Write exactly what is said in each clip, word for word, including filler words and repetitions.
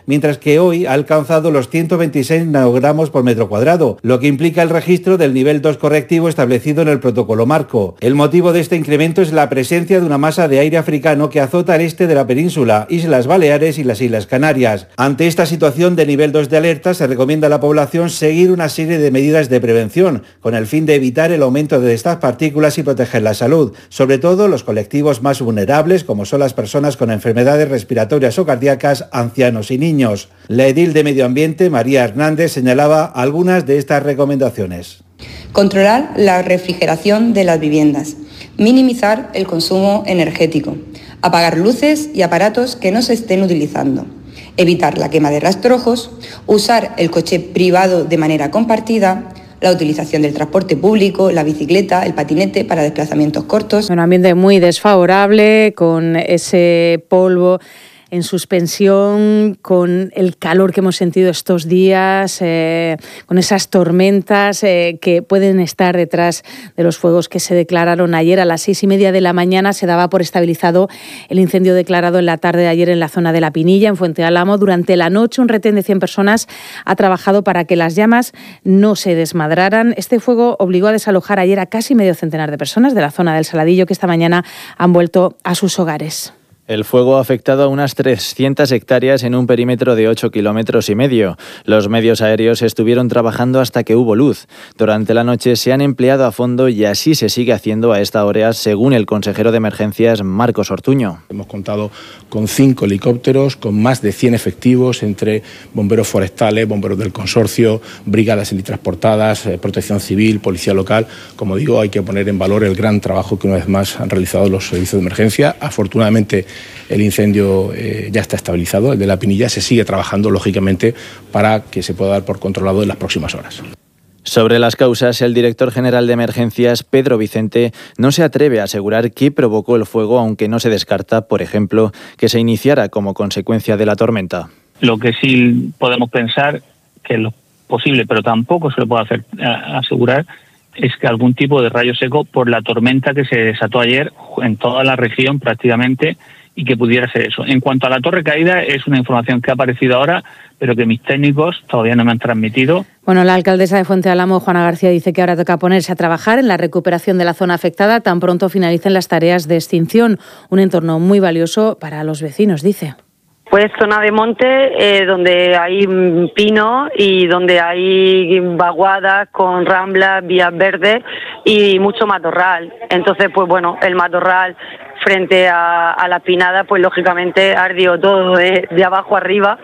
mientras que hoy ha alcanzado los ciento veintiséis nanogramos por metro cuadrado, lo que implica el registro del nivel dos correctivo establecido en el protocolo marco. El motivo de este incremento es la presencia de una masa de aire africano que azota el este de la península, Islas Baleares y las Islas Canarias. Ante esta situación de nivel dos de alerta, se recomienda a la población seguir una serie de medidas de prevención, con el fin de evitar el aumento de estas partículas y proteger la salud, sobre todo los colectivos más vulnerables, como son las personas con enfermedades respiratorias o cardíacas, ancianos y niños. La edil de Medio Ambiente, María Hernández, señalaba algunas de estas recomendaciones. Controlar la refrigeración de las viviendas, minimizar el consumo energético, apagar luces y aparatos que no se estén utilizando, evitar la quema de rastrojos, usar el coche privado de manera compartida, la utilización del transporte público, la bicicleta, el patinete para desplazamientos cortos. Un ambiente muy desfavorable, con ese polvo en suspensión, con el calor que hemos sentido estos días, eh, con esas tormentas eh, que pueden estar detrás de los fuegos que se declararon ayer. A las seis y media de la mañana se daba por estabilizado el incendio declarado en la tarde de ayer en la zona de La Pinilla, en Fuente Álamo. Durante la noche, un retén de cien personas ha trabajado para que las llamas no se desmadraran. Este fuego obligó a desalojar ayer a casi medio centenar de personas de la zona del Saladillo, que esta mañana han vuelto a sus hogares. El fuego ha afectado a unas trescientas hectáreas en un perímetro de ocho kilómetros y medio. Los medios aéreos estuvieron trabajando hasta que hubo luz. Durante la noche se han empleado a fondo y así se sigue haciendo a esta hora, según el consejero de Emergencias, Marcos Ortuño. Hemos contado con cinco helicópteros, con más de cien efectivos entre bomberos forestales, bomberos del consorcio, brigadas helitransportadas, eh, protección civil, policía local. Como digo, hay que poner en valor el gran trabajo que una vez más han realizado los servicios de emergencia. Afortunadamente, el incendio eh, ya está estabilizado, el de La Pinilla. Se sigue trabajando, lógicamente, para que se pueda dar por controlado en las próximas horas. Sobre las causas, el director general de Emergencias, Pedro Vicente, no se atreve a asegurar qué provocó el fuego, aunque no se descarta, por ejemplo, que se iniciara como consecuencia de la tormenta. Lo que sí podemos pensar, que es lo posible, pero tampoco se lo puede hacer a, asegurar, es que algún tipo de rayo seco por la tormenta que se desató ayer en toda la región prácticamente, y que pudiera ser eso. En cuanto a la torre caída, es una información que ha aparecido ahora, pero que mis técnicos todavía no me han transmitido. Bueno, la alcaldesa de Fuente Álamo, Juana García, dice que ahora toca ponerse a trabajar en la recuperación de la zona afectada tan pronto finalicen las tareas de extinción. Un entorno muy valioso para los vecinos, dice. Pues zona de monte eh, donde hay pino y donde hay vaguadas con ramblas, vías verdes y mucho matorral. Entonces, pues bueno, el matorral frente a, a la pinada, pues lógicamente ardió todo de, de abajo arriba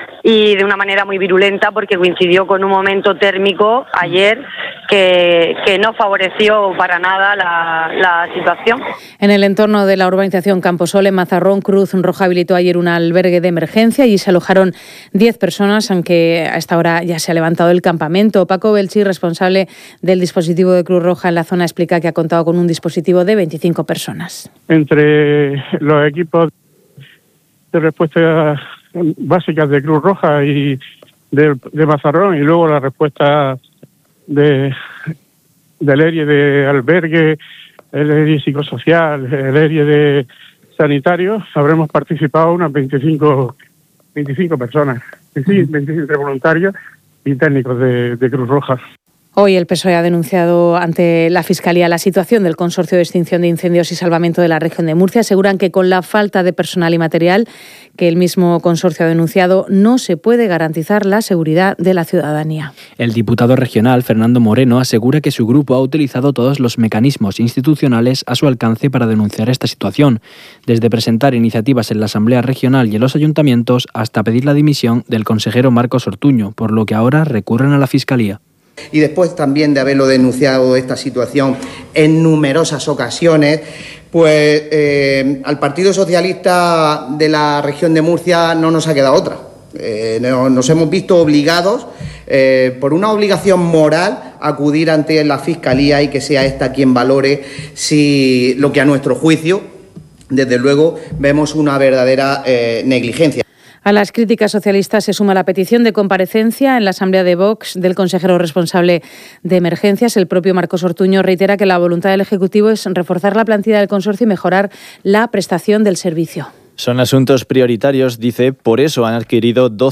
y de una manera muy virulenta, porque coincidió con un momento térmico ayer que, que no favoreció para nada la, la situación. En el entorno de la urbanización Camposol, en Mazarrón, Cruz Roja habilitó ayer un albergue de emergencia y se alojaron diez personas, aunque a esta hora ya se ha levantado el campamento. Paco Belchi, responsable del dispositivo de Cruz Roja en la zona, explica que ha contado con un dispositivo de veinticinco personas. Entre los equipos de respuesta básicas de Cruz Roja y de, de Mazarrón, y luego la respuesta de del E R I E de albergue, el E R I E psicosocial, el E R I E de sanitario, habremos participado unas veinticinco, veinticinco personas, veinticinco voluntarios y técnicos de, de Cruz Roja. Hoy el P S O E ha denunciado ante la Fiscalía la situación del Consorcio de Extinción de Incendios y Salvamento de la región de Murcia. Aseguran que con la falta de personal y material que el mismo consorcio ha denunciado, no se puede garantizar la seguridad de la ciudadanía. El diputado regional, Fernando Moreno, asegura que su grupo ha utilizado todos los mecanismos institucionales a su alcance para denunciar esta situación, desde presentar iniciativas en la Asamblea Regional y en los ayuntamientos hasta pedir la dimisión del consejero Marcos Ortuño, por lo que ahora recurren a la Fiscalía. Y después también de haberlo denunciado esta situación en numerosas ocasiones, pues eh, al Partido Socialista de la región de Murcia no nos ha quedado otra. Eh, no, nos hemos visto obligados, eh, por una obligación moral, a acudir ante la Fiscalía y que sea esta quien valore si lo que a nuestro juicio, desde luego, vemos una verdadera eh, negligencia. A las críticas socialistas se suma la petición de comparecencia en la Asamblea de Vox del consejero responsable de emergencias. El propio Marcos Ortuño reitera que la voluntad del Ejecutivo es reforzar la plantilla del consorcio y mejorar la prestación del servicio. Son asuntos prioritarios, dice, por eso han adquirido doce